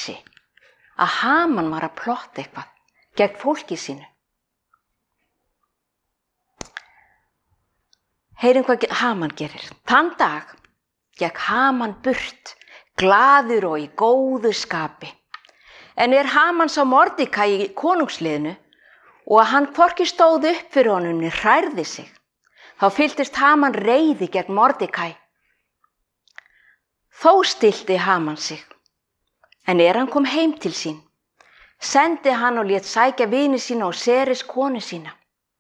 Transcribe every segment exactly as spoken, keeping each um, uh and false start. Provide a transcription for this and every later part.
vissi að Haman var að plotta eitthvað gegn fólki sínu. Heyrum hvað Haman gerir. Þann dag gekk Haman burt, glaður og í góðu skapi. En er Haman sá Mordekæ í konungsliðinu og að hann hvorki stóð upp fyrir honum né hrærði sig, þá fylltist Haman reiði gegn Mordekæ. Þó stillti Haman sig, en er hann kom heim til sín, sendi hann og lét sækja vini sína og Seres konu sína.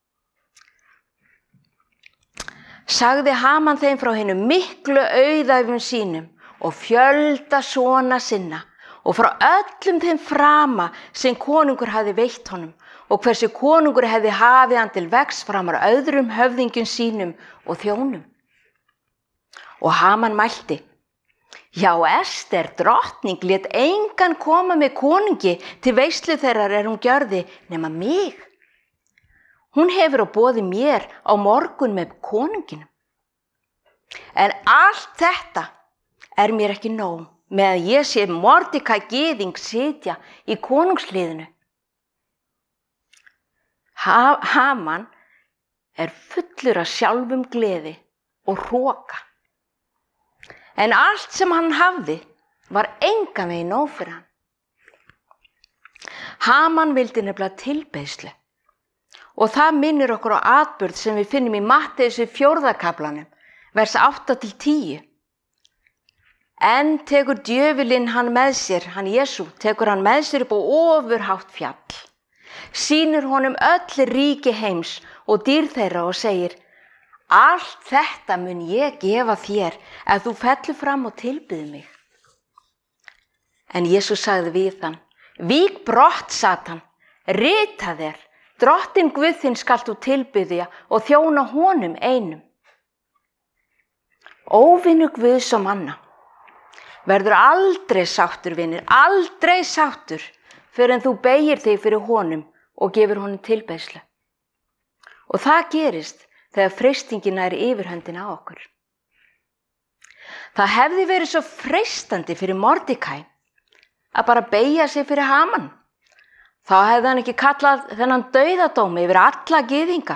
Sagði Haman þeim frá hinum miklu auðæfum sínum og fjölda sona sinna og frá öllum þeim frama sem konungur hafði veitt honum og hversu konungur hefði hafið hann til vegs framar öðrum höfðingjum sínum og þjónum. Og Haman mælti: Já, Ester, drottning, lét engan koma með konungi til veislu þeirrar er hún gjörði nema mig. Hún hefur á boði mér á morgun með konunginum. En allt þetta er mér ekki nóg með að ég sé Mordekæ gyðing sitja í konungsliðinu. Ha- Haman er fullur af sjálfum gleði og hroka. En allt sem hann hafði var engan veginn nóg fyrir hann. Haman vildi nefnilega tilbeiðslu. Og það minnir okkur á atburð sem við finnum í Matteusi fjórða kaflanum, vers átta til tíu. En tekur djöfulinn hann með sér, hann Jesú, tekur hann með sér upp á ofurhátt fjall. Sýnir honum öll ríki heims og dýr þeirra og segir: Allt þetta mun ég gefa þér ef þú fellur fram og tilbyður mig. En Jesús sagði við hann: Vík brott, Satan, rita þér, Drottinn Guð þinn skalt þú tilbiðja og þjóna honum einum. Óvinur Guðs og manna verður aldrei sáttur, vinir, aldrei sáttur fyrir en þú beygir þig fyrir honum og gefur honum tilbeiðslu. Og það gerist þegar freistingin nær yfirhöndina á okkur. Það hefði verið svo freistandi fyrir Mordekæ að bara beygja sig fyrir Haman. Þá hefði hann ekki kallað þennan dauðadómi yfir alla gyðinga.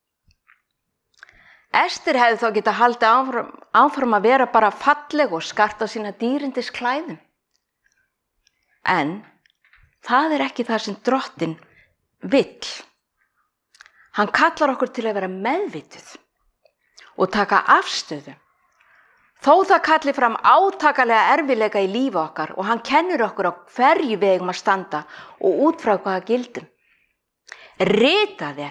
Ester hefði þá getað haldið áfram, áfram að vera bara falleg og skarta á sína dýrindis klæðum. En það er ekki það sem Drottinn vill. Hann kallar okkur til að vera meðvituð og taka afstöðu. Þó það kalli fram átakalega erfiðleika í lífi okkar og hann kennir okkur á hverju við eigum að standa og út frá hvaða gildum. Rita þér.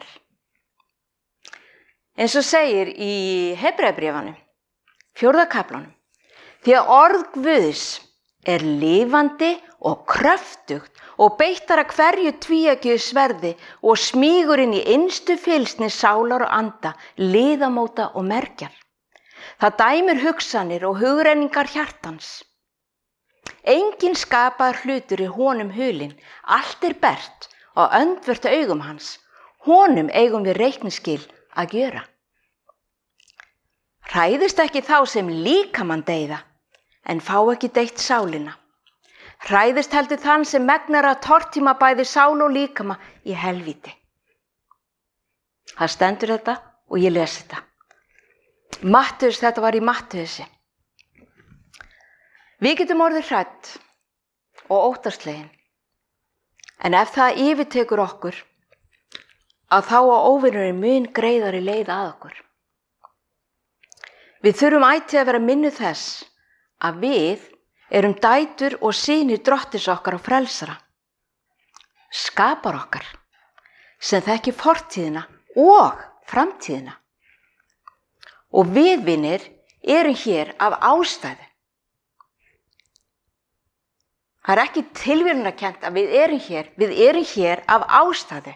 Eins og segir í Hebreabréfanu, fjórða kaflanum, því að orð Guðs er lifandi og kröftugt og beittar að hverju tvíeggju sverði og smýgur inn í innstu fylgsni sálar og anda, liðamóta og mergjar. Það dæmir hugsanir og hugrenningar hjartans. Engin skapaður hlutur í honum hulinn, allt er bert og öndvert augum hans. Honum eigum við reikningsskil að gjöra. Hræðist ekki þá sem líkamann deyða, en fá ekki deytt sálina. Hræðist heldur þann sem megnar að tortíma bæði sál og líkama í helvíti. Það stendur þetta og ég les þetta. Matteus, þetta var í Matteusi. Við getum orðið hrædd og óttaslegin, en ef það yfirtekur okkur, að þá á óvinurinn mun greiðari leið að okkur. Við þurfum ætíð að vera minnuð þess að við erum dætur og synir Drottins okkar og frelsara, skapar okkar, sem þekki fortíðina og framtíðina. Og við, vinir, erum hér af ástæðu. Það er ekki tilviljunarkennt að við erum hér, við erum hér af ástæðu.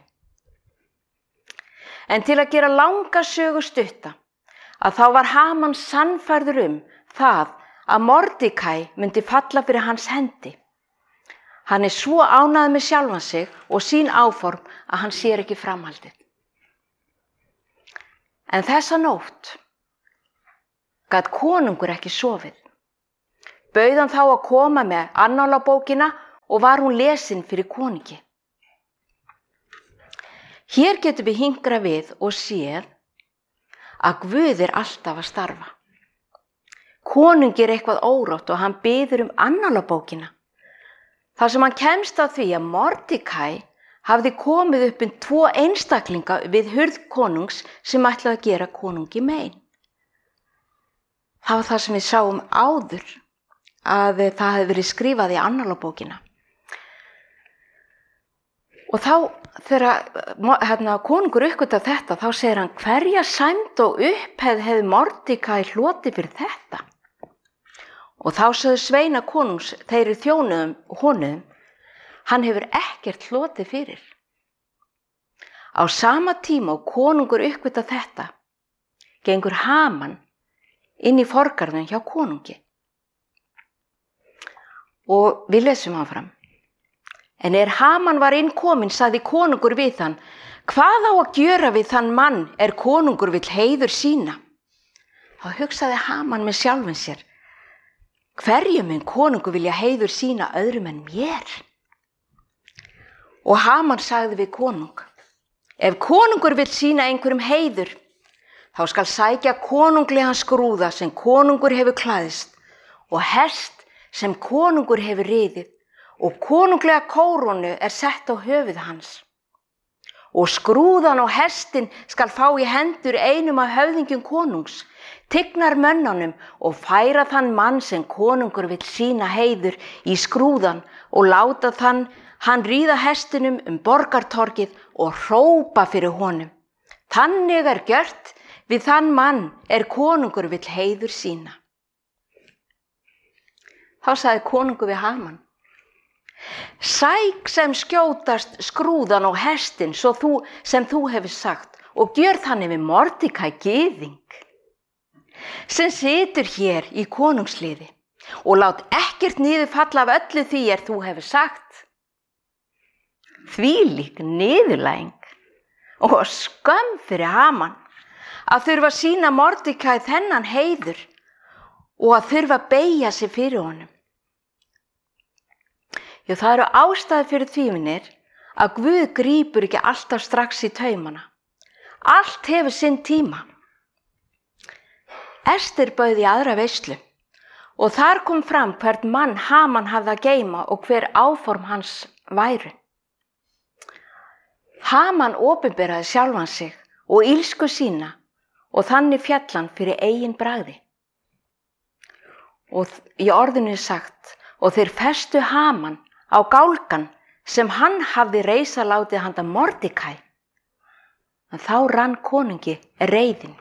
En til að gera langa sögu stutta, að þá var Haman sannfærður um það að Mordekæ myndi falla fyrir hans hendi. Hann er svo ánægður með sjálfan sig og sín áform að hann sér ekki framhaldið. En þessa nótt gat konungur ekki sofið. Bauð hann þá að koma með annálabókina og var hún lesin fyrir konungi. Hér getum við hingrað við og séð að Guð er alltaf að starfa. Konungi er eitthvað órótt og hann biður um annálabókina. Þar sem hann kemst að því að Mordecai hafði komið upp um tvo einstaklinga við hurð konungs sem ætlaði að gera konungi mein. Það var það sem við sáum áður, að það hefði verið skrifað í annálabókina. Og þá þegar hérna, konungur uppgötvar þetta, þá segir hann: hverja sæmd og upphefð hefði Mordecai hlotið fyrir þetta? Og þá sögðu sveina konungs, þeir þjónuðum honum: hann hefur ekkert hlotið fyrir. Á sama tíma og konungur uppgötvar þetta, gengur Haman inn í forgarðin hjá konungi. Og við lesum áfram. En er Haman var inn kominn, sagði konungur við hann: hvað á að gjöra við þann mann er konungur vill heiður sína? Þá hugsaði Haman með sjálfum sér: hverju mun konungur vilja heiður sína öðrum en mér? Og Haman sagði við konung: ef konungur vill sína einhverjum heiður, þá skal sækja konunglegan skrúða sem konungur hefur klæðst og hest sem konungur hefur riðið, og konunglega kórónu er sett á höfuð hans. Og skrúðan og hestin skal fá í hendur einum af höfðingjum konungs, tignar mönnunum, og færa þann mann sem konungur vill sína heiður í skrúðan og láta þann hann ríða hestinum um borgartorgið og hrópa fyrir honum: þannig er gjört við þann mann er konungur vill heiður sína. Þá sagði konungur við Haman: sæk sem skjótast skrúðan og hestin svo þú, sem þú hefur sagt, og gjör þannig við Mordecai gyðing, sem situr hér í konungsliði, og lát ekkert niður falla af öllu því er þú hefur sagt. Þvílík niðurlæging og skömm fyrir Haman að þurfa að sýna Mordecai þennan heiður og að þurfa að beygja sig fyrir honum. Jú, það eru ástæður fyrir því, vinir, að Guð grípur ekki alltaf strax í taumana. Allt hefur sinn tíma. Ester bauð í aðra veislu og þar kom fram hvern mann Haman hafði að geyma og hver áform hans væru. Haman opinberaði sjálfan sig og ilsku sína og þannig féll hann fyrir eigin bragði. Og í orðinu er sagt: og þeir festu Haman á gálgan sem hann hafði reisa látið handa Mordecai. En þá rann konungi reiðin.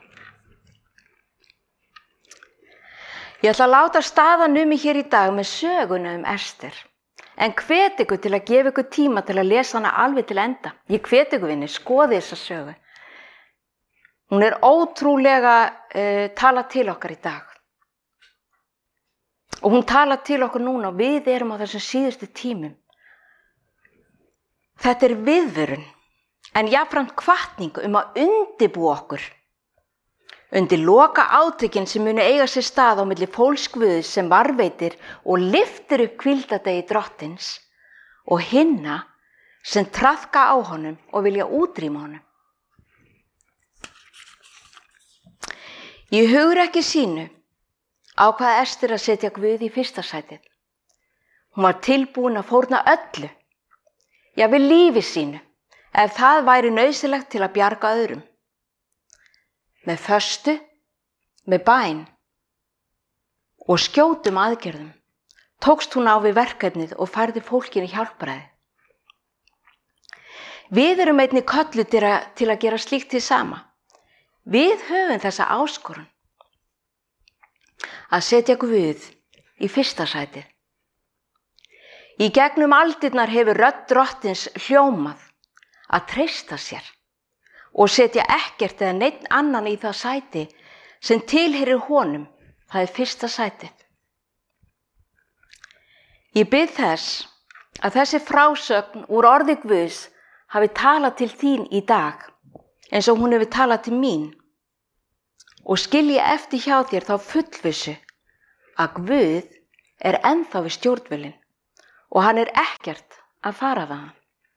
Ég ætla að láta staðan um mig hér í dag með söguna um Ester. En hvet ykkur til að gefa ykkur tíma til að lesa hana alveg til enda. Ég hvet ykkur, vinir, skoði þessa sögu. Hún er ótrúlega uh, talað til okkar í dag. Og hún talar til okkur núna og við erum á þessum síðustu tímum. Þetta er viðvörun, en jafnframt hvatning um að undirbúa okkur undir loka átökin sem muni eiga sér stað á milli fólks Guðs sem varveitir og lyftir upp hvíldardegi drottins og hinna sem traðka á honum og vilja útrýma honum. Í hugrekki sínu ákvað Ester að setja Guð í fyrsta sætið. Hún var tilbúin að fórna öllu, jafnvel lífi sínu, ef það væri nauðsynlegt til að bjarga öðrum. Með föstu, með bæn og skjótum aðgerðum tókst hún á við verkefnið og færði fólkinu hjálpræði. Við erum einnig kölluð til að, til að gera slíkt hið sama. Við höfum þessa áskorun að setja Guð í fyrsta sætið. Í gegnum aldirnar hefur rödd drottins hljómað að treysta sér og setja ekkert eða neinn annan í það sæti sem tilheyrir honum, það er fyrsta sætið. Ég bið þess að þessi frásögn úr orði Guðs hafi talað til þín í dag eins og hún hefur talað til mín og skilji eftir hjá þér þá fullvissu að Guð er ennþá við stjórnvölinn og hann er ekkert að fara þaðan.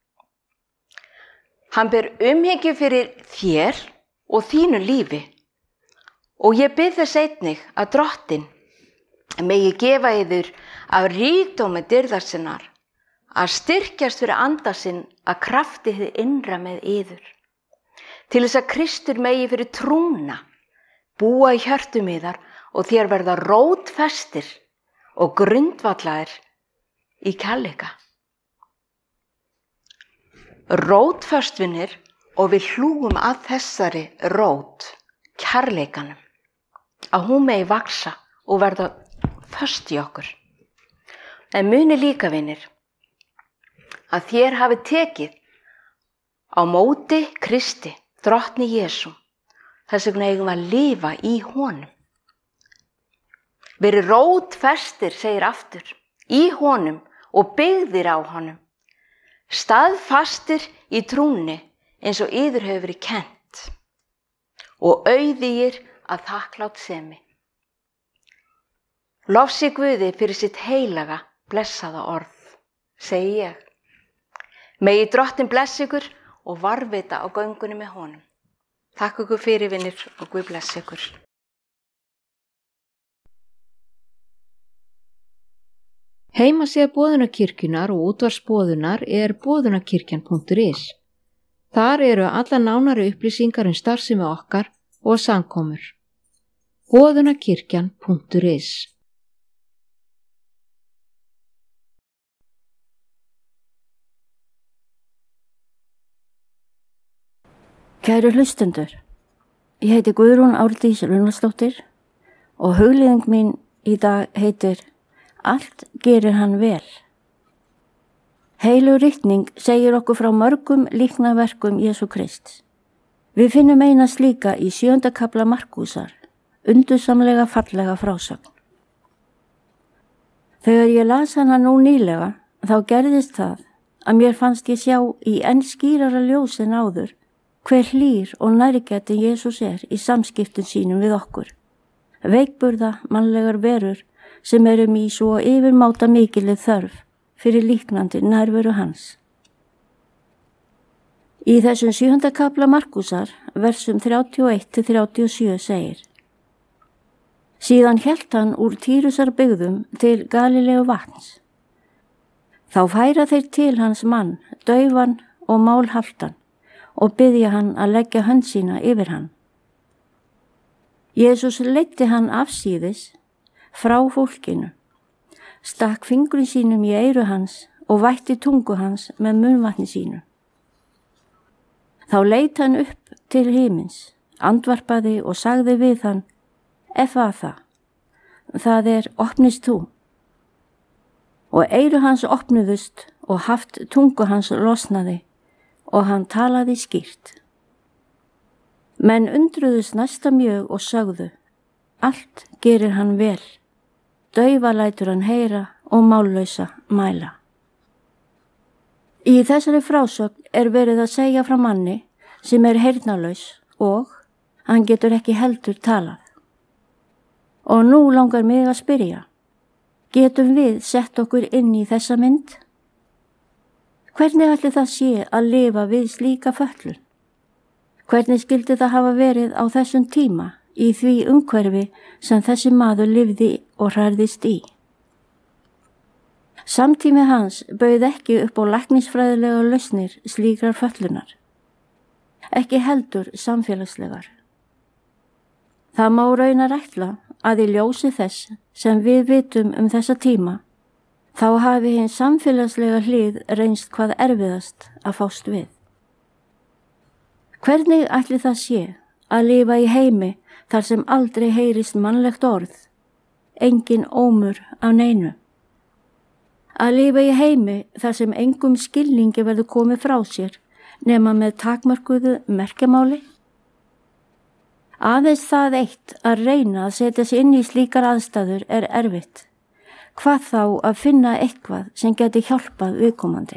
Hann ber umhyggju fyrir þér og þínu lífi og ég bið þess einnig að Drottinn megi gefa yður af ríkdómi dýrðar sinnar að styrkjast fyrir anda sinn að krafti þið innra með yður, til þess að Kristur megi fyrir trúna búa í hjörtum yðar og þér verða rótfestir og grundvallaðir í kærleika. Rótföstvinir og við hlúum að þessari rót, kærleikanum, að hún megi vaksa og verða föst í okkur. En muni líka, vinir, að þér hafi tekið á móti Kristi, Drottni Jesú, þess vegna eigum við að lifa í honum. Verið rótfestir, segir aftur, í honum og byggðir á honum, staðfastir í trúnni eins og yður hefur verið kennt og auðugir að þakklátsemi. Lofsi Guði fyrir sitt heilaga, blessaða orð, segi ég. Megi Drottinn blessa ykkur og varðveita á göngunni með honum. Takk ykkur fyrir, vinir, og Guð blessa ykkur. Heimasíða Boðunarkirkjunnar og útvarpsboðunar er boðunarkirkjan punktur is. Þar eru alla nánari upplýsingar um starfsemi okkar og samkomur. boðunarkirkjan punktur is. Kæru hlustendur, ég heiti Guðrún Árdís Runnarsdóttir og hugleiðing mín í dag heitir Allt gerir hann vel. Heilug ritning segir okkur frá mörgum líknarverkum Jesú Krists. Við finnum eina slíka í sjöunda kafla Markúsar, undursamlega fallega frásögn. Þegar ég las hana nú nýlega, þá gerðist það að mér fannst ég sjá í enn skýrara ljós en áður hver hlýr og nærgætin Jesús er í samskiptum sínum við okkur. Veikburða mannlegar verur sem erum í svo yfirmáta mikilið þörf fyrir líknandi nærveru hans. Í þessum sjöunda kafla Markúsar, versum þrjátíu og eitt til þrjátíu og sjö segir: Síðan hélt hann úr Týrusar byggðum til Galileu vatns. Þá færa þeir til hans mann, daufan og málhaltan, og biðja hann að leggja hönd sína yfir hann. Jesús leiddi hann afsíðis frá fólkinu, stakk fingrum sínum í eyru hans og vætti tungu hans með munnvatni sínu. Þá leit hann upp til himins, andvarpaði og sagði við hann: Efatha, það er opnist þú. Og eyru hans opnuðust og haft tungu hans losnaði og hann talaði skýrt. Menn undruðust næsta mjög og sögðu: Allt gerir hann vel, daufa lætur hann heyra og mállausa mæla. Í þessari frásögn er verið að segja frá manni sem er heyrnarlaus og hann getur ekki heldur talað. Og nú langar mig að spyrja, getum við sett okkur inn í þessa mynd? Hvernig ætli það sé að lifa við slíka föllun? Hvernig skildi það hafa verið á þessum tíma í því umhverfi sem þessi maður lifði og hrærðist í? Samtími hans bauð ekki upp á læknisfræðilega lausnir slíkrar föllunar, ekki heldur samfélagslegar. Það má raunar ætla að í ljósi þess sem við vitum um þessa tíma, þá hafi hinn samfélagslega hlið reynst hvað erfiðast að fást við. Hvernig ætli það sé að lifa í heimi þar sem aldrei heyrist mannlegt orð, engin ómur af neinu? Að lifa í heimi þar sem engum skilningi verður komið frá sér nema með takmörkuðu merkjamáli? Aðeins það eitt að reyna að setja sig inn í slíkar aðstæður er erfitt. Hvað þá að finna eitthvað sem geti hjálpað viðkomandi.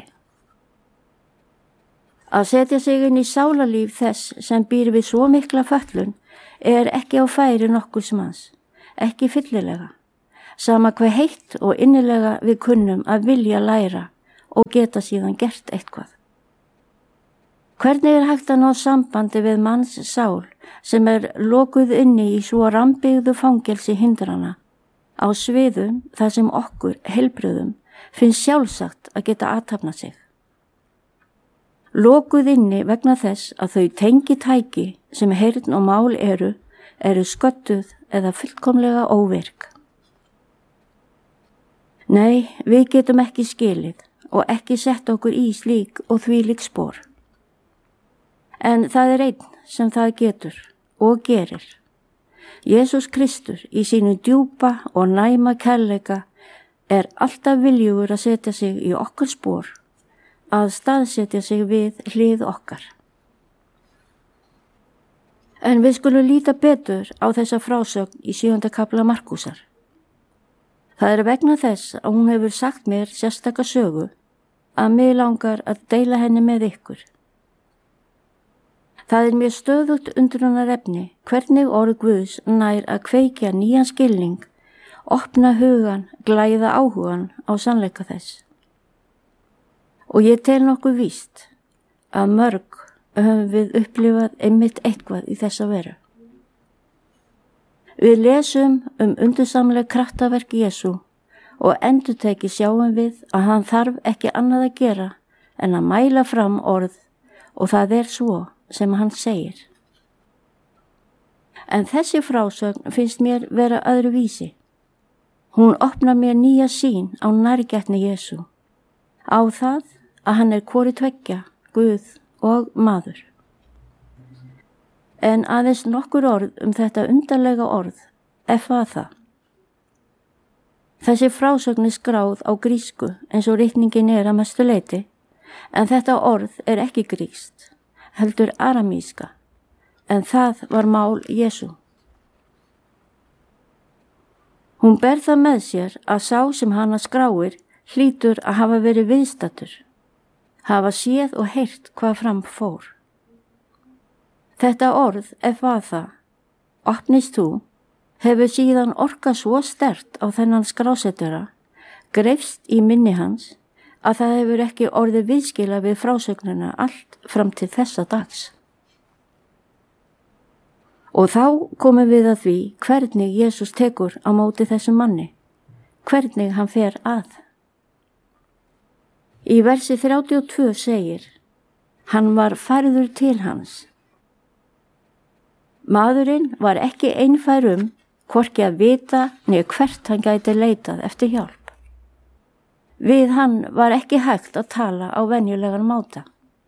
Að setja sig inn í sálarlíf þess sem býr við svo mikla föllun er ekki á færi nokkurs manns, ekki fyllilega. sama hve heitt og innilega við kunnum að vilja læra og geta síðan gert eitthvað. Hvernig er hægt að ná sambandi við manns sál sem er lokuð inni í svo rambyggðu fangelsi hindrana á sviðum þar sem okkur heilbrigðum finnst sjálfsagt að geta athafnað sig? Lokuð inni vegna þess að þau tengitæki sem heyrn og mál eru, eru sköttuð eða fullkomlega óvirk. Nei, við getum ekki skilið og ekki sett okkur í slík og þvílík spor. En það er einn sem það getur og gerir. Jesús Kristur í sínu djúpa og næma kærleika er alltaf viljugur að setja sig í okkar spor, að staðsetja sig við hlið okkar. En við skulum líta betur á þessa frásögn í sjöunda kafla Markúsar. Það er vegna þess að hún hefur sagt mér sérstaka sögu að mig langar að deila henni með ykkur. Það er mér stöðugt undrunarefni hvernig orð Guðs nær að kveikja nýjan skilning, opna hugan, glæða áhugan á sannleika þess. Og ég tel nokkuð víst að mörg höfum við upplifað einmitt eitthvað í þessa veru. Við lesum um undursamleg kraftaverk Jesú og endurteki sjáum við að hann þarf ekki annað að gera en að mæla fram orð og það er svo sem hann segir. En þessi frásögn finnst mér vera öðru vísi. Hún opnar mér nýja sýn á nærgætni Jesú, á það að hann er hvori tveggja, Guð og maður. En aðeins nokkur orð um þetta undarlega orð, efatha. Þessi frásögn er skráð á grísku eins og ritningin er að mestu leyti, en þetta orð er ekki grískt, heldur aramíska, en það var mál Jesú. Hún ber það með sér að sá sem hana skráir hlýtur að hafa verið viðstattur, hafa séð og heyrt hvað fram fór. Þetta orð, efatha, opnist þú, hefur síðan orkað svo sterkt á þennan skrásetjara, greifst í minni hans, að það hefur ekki orðið viðskila við frásögnuna allt fram til þessa dags. Og þá komum við að því hvernig Jesús tekur á móti þessum manni, hvernig hann fer að. Í versi þrjátíu og tvö segir, hann var færður til hans. Maðurinn var ekki einfær um hvorki að vita né hvert hann gæti leitað eftir hjálp. Við hann var ekki hægt að tala á venjulegan máta.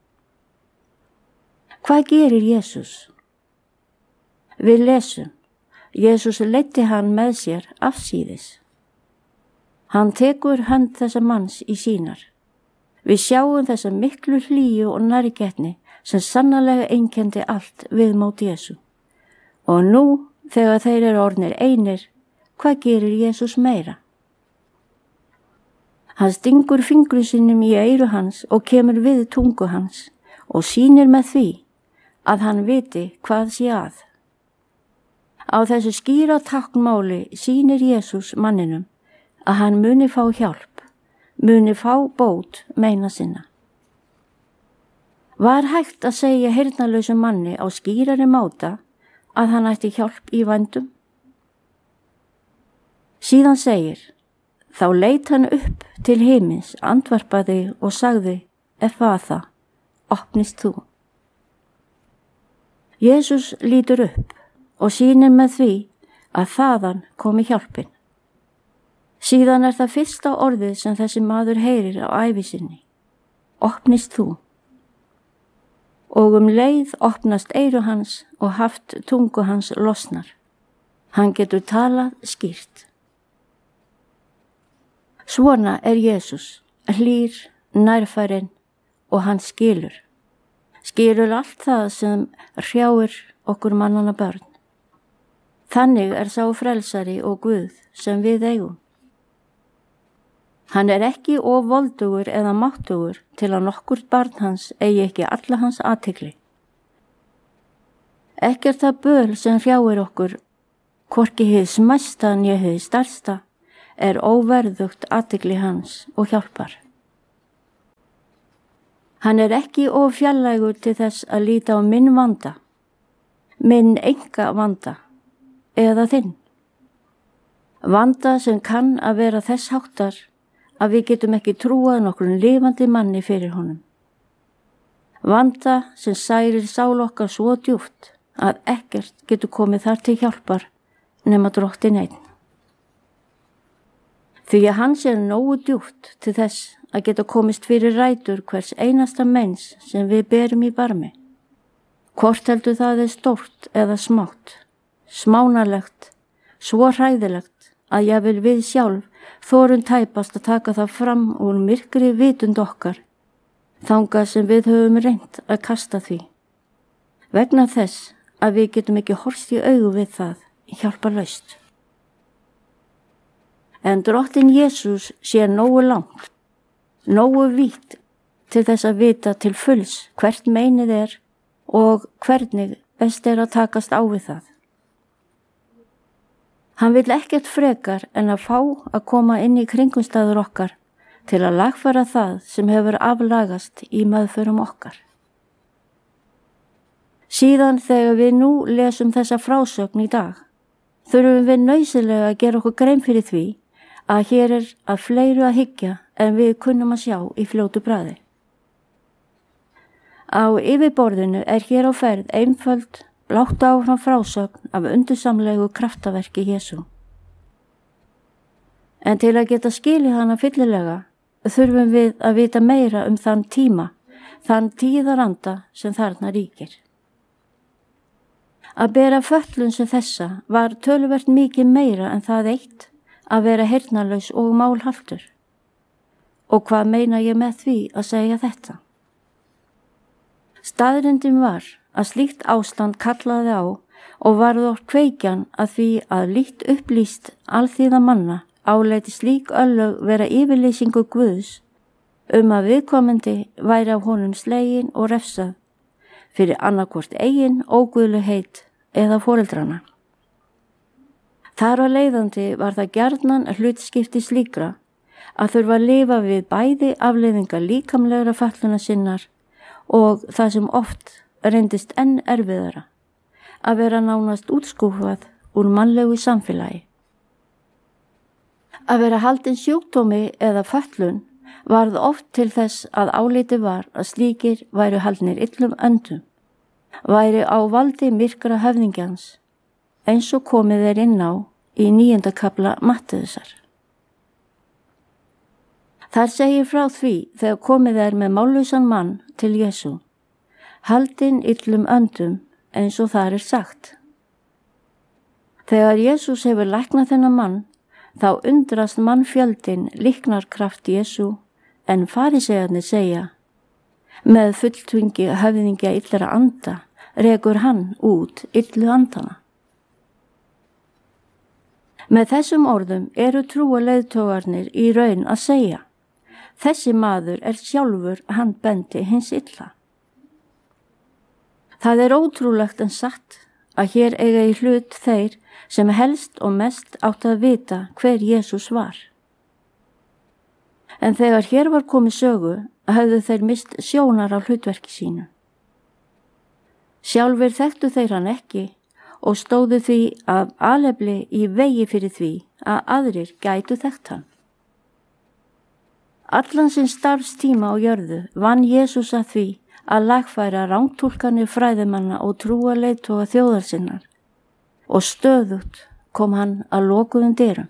Hvað gerir Jesús? Við lesum, Jesús leiddi hann með sér afsíðis. Hann tekur hönd þessa manns í sínar. Við sjáum þessa miklu hlýju og nærgætni sem sannarlega einkenndi allt við mót Jesú. Og nú, þegar þeir eru orðnir einir, hvað gerir Jesús meira? Hann stingur fingrum sínum í eyru hans og kemur við tungu hans og sýnir með því að hann viti hvað sé að. Á þessu skýra táknmáli sýnir Jesús manninum að hann muni fá hjálp, muni fá bót meina sinna. Var hægt að segja heyrnarlausum manni á skýrari máta að hann ætti hjálp í vændum? Síðan segir, þá leit hann upp til himins, andvarpaði og sagði, efatha, opnist þú. Jesús lítur upp og sýnir með því að þaðan komi hjálpin. Síðan er það fyrsta orðið sem þessi maður heyrir á ævi sinni, opnist þú. Og um leið opnast eyru hans og haft tungu hans losnar. Hann getur talað skýrt. Svona er Jesús, hlýr, nærfærinn og hann skilur. Skilur allt það sem hrjáir okkur mannanna börn. Þannig er sá frelsari og Guð sem við eigum. Hann er ekki of voldugur eða máttugur til að nokkurt barn hans eigi ekki alla hans athygli. Ekkert það böl sem hrjáir okkur, hvorki hið smæsta né hið stærsta, er óverðugt athygli hans og hjálpar. Hann er ekki of fjarlægur til þess að líta á minn vanda, minn enga vanda eða þinn. Vanda sem kann að vera þess háttar að við getum ekki trúað nokkurn lifandi manni fyrir honum. Vanda sem særir sál okkar svo djúpt að ekkert getur komið þar til hjálpar nema Drottinn einn. Því að hans er nógu djúpt til þess að geta komist fyrir rætur hvers einasta meins sem við berum í barmi. Hvort heldur það er stórt eða smátt, smánarlegt, svo hræðilegt að jafnvel við sjálf þorum tæpast að taka það fram úr myrkri vitund okkar, þangað sem við höfum reynt að kasta því. Vegna þess að við getum ekki horfst í augu við það hjálparlaust. En Drottinn Jesús sé nógu langt, nógu vítt til þess að vita til fulls hvert meinið er og hvernig best er að takast á við það. Hann vill ekkert frekar en að fá að koma inn í kringumstæður okkar til að lagfæra það sem hefur aflagast í meðförum okkar. Síðan þegar við nú lesum þessa frásögn í dag, þurfum við nauðsynlega að gera okkur grein fyrir því að hér er að fleiru að hyggja en við kunnum að sjá í fljótu bragði. Á yfirborðinu er hér á ferð einföld, blátt áfram frásögn af undursamlegu kraftaverki Jesú. En til að geta skilið hana fyllilega þurfum við að vita meira um þann tíma, þann tíðaranda sem þarna ríkir. Að bera föllun sem þessa var töluvert mikið meira en það eitt að vera heyrnarlaus og málhaltur. Og hvað meina ég með því að segja þetta? Staðreyndin var að slíkt ástand kallaði á og varð oft kveikjan að því að lítt upplýst alþýða manna áleiti slík örlög vera yfirlýsingu Guðs um að viðkomandi væri af honum slegin og refsað fyrir annarkvort eigin óguðlegheit eða foreldrana. Þar að leiðandi var það gjarnan hlutskipti slíkra að þurfa að lifa við bæði afleiðingar líkamlegra fölluna sinnar og það sem oft reyndist enn erfiðara, að vera nánast útskúfað úr mannlegu samfélagi. Að vera haldin sjúkdómi eða föllun varð oft til þess að áliti var að slíkir væru haldnir illum öndum, væri á valdi myrkra höfðingjans, eins og komið er inn á í níunda kafla Mattheusar. Þar segir frá því þegar komið er með mállausan mann til Jesú, haldinn illum öndum eins og þar er sagt. Þegar Jesús hefur læknað þennan mann, þá undrast mannfjöldin líknarkraft Jesú en farisegarnir segja, með fulltvingi höfðingja illra anda rekur hann út illu andana. Með þessum orðum eru trúarleiðtogarnir í raun að segja, þessi maður er sjálfur handbendi hins illa. Það er ótrúlegt en satt að hér eiga í hlut þeir sem helst og mest átt að vita hver Jesús var. En þegar hér var komið sögu, höfðu þeir mist sjónar af hlutverki sínu. Sjálfur þekktu þeir hann ekki og stóðu því af alefli í vegi fyrir því að aðrir gætu þekkt hann. Allan sinn starfstíma á jörðu vann Jesús að því að lagfæra rángtúlkanir fræðimanna og trúarleiðtoga þjóðarsinnar og stöðugt kom hann að lokuðum dyrum.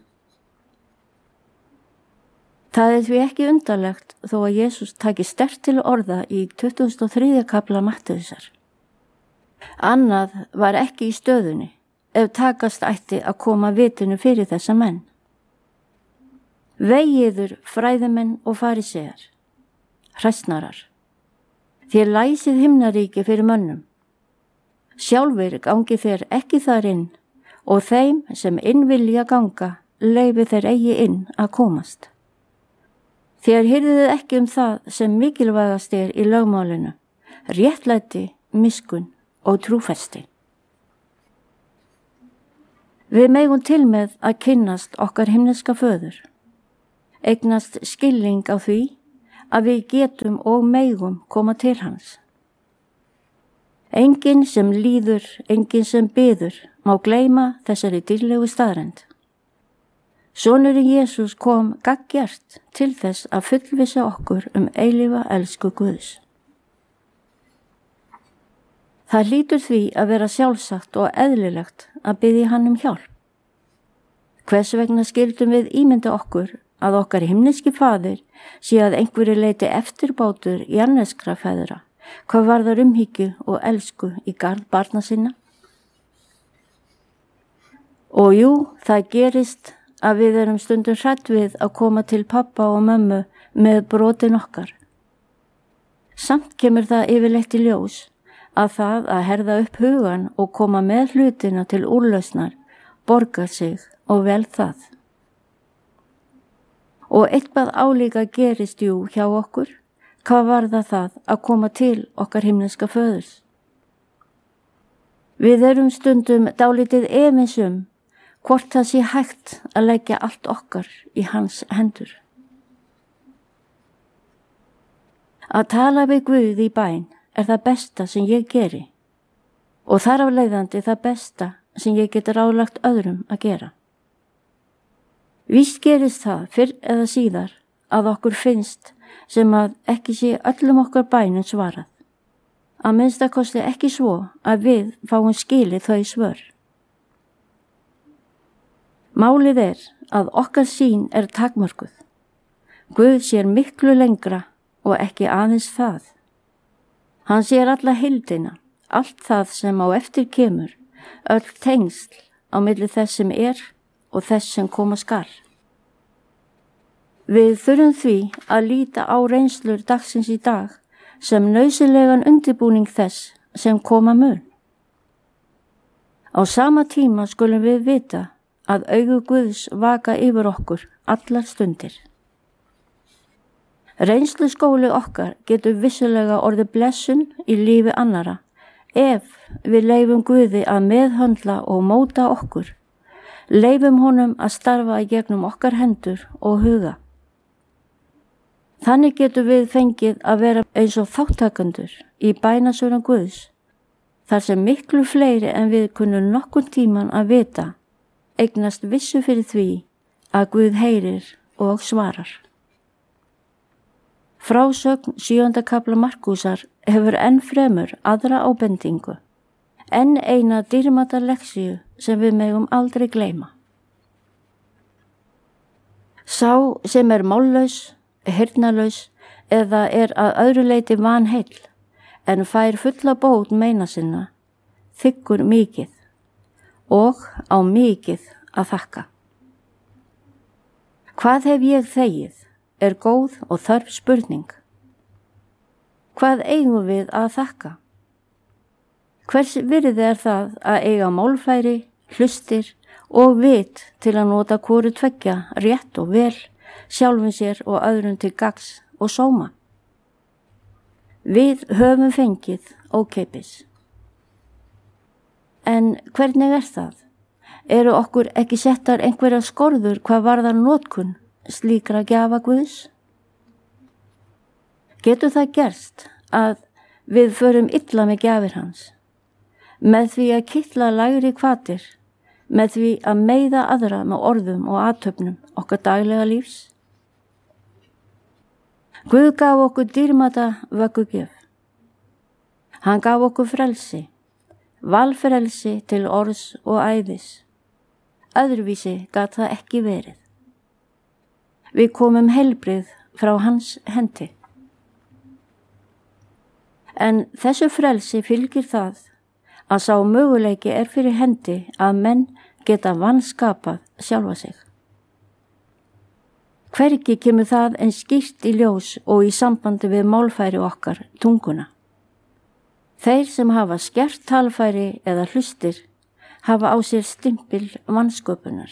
Það er því ekki undarlegt þó að Jesús taki sterkt til orða í tuttugasta og þriðja kafla Mattheusar. Annað var ekki í stöðunni ef takast ætti að koma vitinu fyrir þessa menn. Vegiður fræðimenn og farisegar, hræsnarar, þér læsið himnaríki fyrir mönnum. Sjálfur gangi þeir ekki þar inn og þeim sem inn vilja ganga leyfi þeir eigi inn að komast. Þér hirðið ekki um það sem mikilvægast er í lögmálinu, réttlæti, miskunn og trúfesti. Við megum til með að kynnast okkar himneska föður, eignast skilning á því að við getum og megum koma til hans. Enginn sem líður, enginn sem biður, má gleyma þessari dýrlegu staðrend. Sonurinn Jesús kom gagngert til þess að fullvissa okkur um eilífa elsku Guðs. Það hlýtur því að vera sjálfsagt og eðlilegt að biðja hann um hjálp. Hvers vegna skildum við ímynda okkur að okkar himneski faðir sé að einhverju leiti eftirbátur jarneskra feðra, hvað varðar umhyggju og elsku í garð barna sinna? Og jú, það gerist að við erum stundum hrædd við að koma til pappa og mömmu með brotin okkar. Samt kemur það yfirleitt í ljós að það að herða upp hugan og koma með hlutina til úrlausnar borgar sig og vel það. Og eitthvað álíka gerist jú hjá okkur, hvað varða það að koma til okkar himneska föðurs? Við erum stundum dálítið efinsum hvort það sé hægt að leggja allt okkar í hans hendur. Að tala við Guð í bæn er það besta sem ég geri og þar af leiðandi það besta sem ég get ráðlagt öðrum að gera. Víst gerist það fyrr eða síðar að okkur finnst sem að ekki sé öllum okkar bænum svarað. Að minnstakosti ekki svo að við fáum skilið þau svör. Málið er að okkar sýn er takmörkuð. Guð sér miklu lengra og ekki aðeins það. Hann sér alla heildina, allt það sem á eftir kemur, öll tengsl á milli þess sem er og þess sem koma skal. Við þurfum því að líta á reynslur dagsins í dag sem nauðsynlegan undirbúning þess sem koma mun. Á sama tíma skulum við vita að augu Guðs vaka yfir okkur allar stundir. Reynsluskóli okkar getur vissulega orðið blessun í lífi annara ef við leyfum Guði að meðhöndla og móta okkur, leyfum honum að starfa í gegnum okkar hendur og huga. Þannig getur við fengið að vera eins og þáttakendur í bænasvörum Guðs, þar sem miklu fleiri en við kunnum nokkurn tíman að vita, eignast vissu fyrir því að Guð heyrir og svarar. Frásögn sjöunda kafla Markúsar hefur enn fremur aðra ábendingu, enn eina dýrmæta lexíu sem við megum aldrei gleyma. Sá sem er mállaus, heyrnarlaus eða er að öðru leyti vanheill en fær fulla bót meina sinna, þiggur mikið og á mikið að þakka. Hvað hef ég þegið? Er góð og þörf spurning. Hvað eigum við að þakka? Hvers virði er það að eiga málfæri, hlustir og vit til að nota hvoru tveggja rétt og vel, sjálfum sér og öðrum til gagns og sóma? Við höfum fengið ókeypis. En hvernig er það? Eru okkur ekki settar einhverja skorður hvað varðar notkun slíkra gjafa Guðs? Getur það gerst að við förum illa með gjafir hans, með því að kitla lægri hvatir, með því að meiða aðra með orðum og athöfnum okkar daglega lífs? Guð gaf okkur dýrmæta vöggugjöf. Hann gaf okkur frelsi, valfrelsi til orðs og æðis. Öðruvísi gat það ekki verið. Við komum heilbrigð frá hans hendi. En þessu frelsi fylgir það að sá möguleiki er fyrir hendi að menn geta vanskapað sjálfa sig. Hvergi kemur það en skýrt í ljós og í sambandi við málfæri okkar, tunguna. Þeir sem hafa skert talfæri eða hlustir hafa á sér stimpil vansköpunar.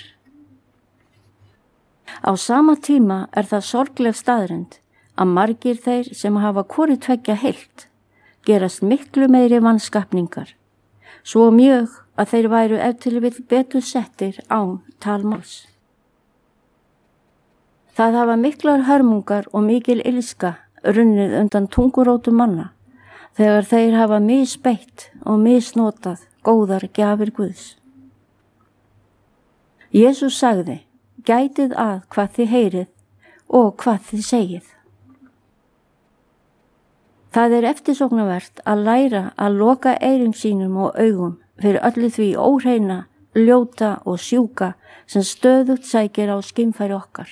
Á sama tíma er það sorgleg staðreynd að margir þeir sem hafa hvoru tveggja heilt gerast miklu meiri vanskapningar, svo mjög að þeir væru ef til vill betur settir án talmáls. Það hafa miklar hörmungar og mikil ilska runnið undan tungurótum manna þegar þeir hafa misbeitt og misnotað góðar gjafir Guðs. Jesús sagði, gætið að hvað þið heyrið og hvað þið segið. Það er eftirsóknarvert að læra að loka eyrum sínum og augum fyrir öllu því óhreina, ljóta og sjúka sem stöðugt sækir á skynfæri okkar.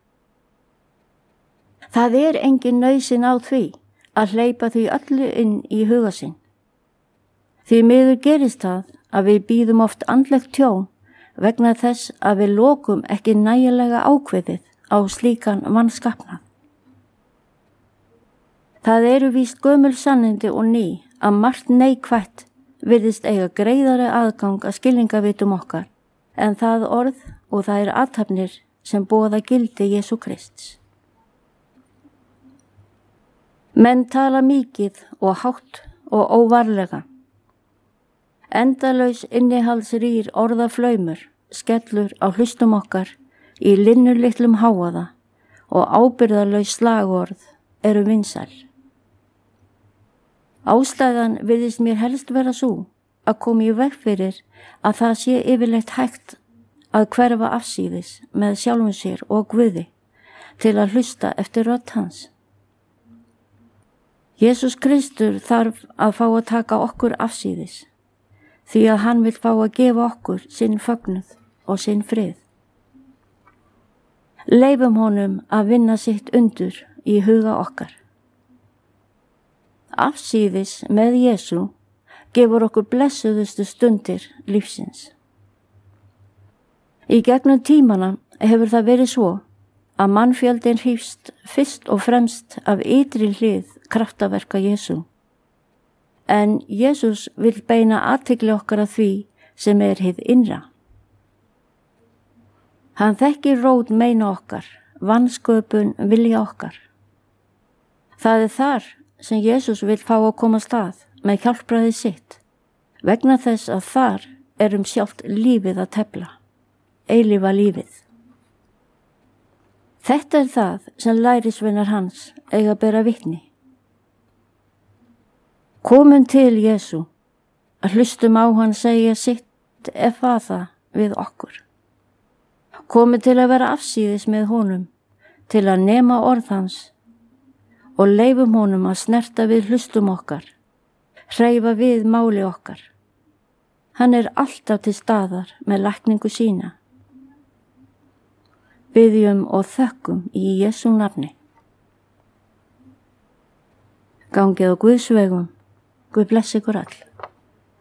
Það er engin nauðsyn á því að hleypa því öllu inn í huga sinn. Því miður gerist það að við bíðum oft andlegt tjón vegna þess að við lokum ekki nægilega ákveðið á slíkan mannskapnað. Það eru víst gömul sannindi og ný að margt neikvætt virðist eiga greiðari aðgang að skilningavitum okkar en það orð og það er athafnir sem boða gildi Jesú Krists. Menn tala mikið og hátt og óvarlega. Endalaus innihaldsrýr orðaflaumur skellur á hlustum okkar í linnurlitlum háaða og ábyrgðarlaus slagorð eru vinsæl. Ástæðan virðist mér helst vera svo að koma í veg fyrir að það sé yfirleitt hægt að hverfa afsíðis með sjálfum sér og Guði til að hlusta eftir rödd hans. Jesús Kristur þarf að fá að taka okkur afsíðis því að hann vil fá að gefa okkur sinn fögnuð og sinn frið. Leifum honum að vinna sitt undur í huga okkar. Afsíðis með Jesú gefur okkur blessuðustu stundir lífsins. Í gegnum tímana hefur það verið svo að mannfjöldin hrífst fyrst og fremst af ytri hlið kraftaverka Jesú. En Jesús vil beina athygli okkar að því sem er hið innra. Hann þekkir rót meina okkar, vansköpun vilja okkar. Það er þar sem Jesús vil fá að koma stað með hjálpræði sitt, vegna þess að þar er um sjálft lífið að tefla, eilífa lífið. Þetta er það sem lærisveinar hans eiga að bera vitni. Komum til Jesú, að hlustum á hann segja sitt ef að það við okkur. Komum til að vera afsíðis með honum, til að nema orð hans og leifum honum að snerta við hlustum okkar, hreyfa við máli okkar. Hann er alltaf til staðar með lækningu sína. Biðjum og þökkum í Jesú nafni. Gangið á Guðs vegum. Guð blessi ykkur all.